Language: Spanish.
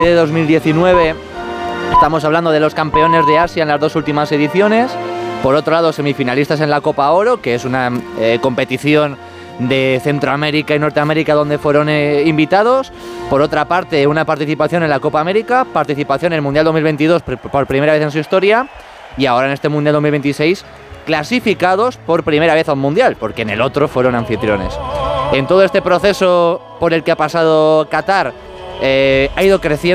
de 2019 estamos hablando de los campeones de Asia en las dos últimas ediciones. Por otro lado, semifinalistas en la Copa Oro, que es una competición de Centroamérica y Norteamérica donde fueron invitados. Por otra parte, una participación en la Copa América, participación en el Mundial 2022 por primera vez en su historia, y ahora en este Mundial 2026 clasificados por primera vez a un Mundial, porque en el otro fueron anfitriones. En todo este proceso por el que ha pasado Qatar, ha ido creciendo